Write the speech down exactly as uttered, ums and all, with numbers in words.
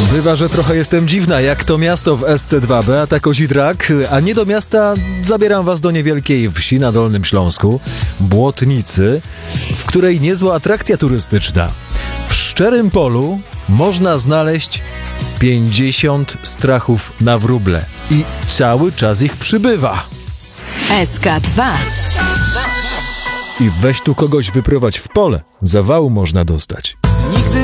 Bywa, że trochę jestem dziwna, jak to miasto w S C dwa Beata Kozidrak, a nie do miasta zabieram was do niewielkiej wsi na Dolnym Śląsku, Błotnicy, w której niezła atrakcja turystyczna. W szczerym polu można znaleźć pięćdziesiąt strachów na wróble i cały czas ich przybywa. S K dwa. I weź tu kogoś wyprowadź w pole, zawału można dostać. Nigdy